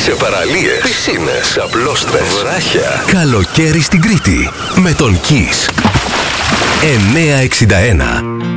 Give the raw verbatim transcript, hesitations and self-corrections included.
σε παραλίες, πισίνες, απλόστρες, βράχια. Καλοκαίρι στην Κρήτη με τον Kiss. εννιακόσια εξήντα ένα.